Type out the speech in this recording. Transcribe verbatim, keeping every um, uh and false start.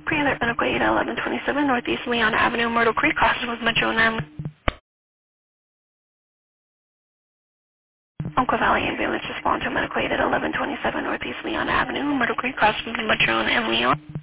Pre-alert medical aid at eleven twenty-seven Northeast Leon Avenue, Myrtle Creek, crossing with Metro and Uncle Valley Ambulance respond to medical aid at eleven twenty-seven Northeast Leon Avenue, Myrtle Creek, crossing with Metro and Leon.